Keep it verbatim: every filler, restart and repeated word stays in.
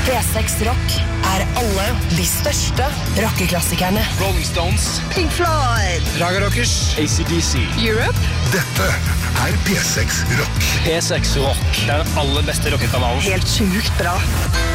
P seks Rock er alle de største rockeklassikerne. Rolling Stones, Pink Floyd, Raga Rockers, A C D C, Europe. Dette er P seks Rock. P seks Rock, den aller beste rockekanalen. Helt sjukt bra.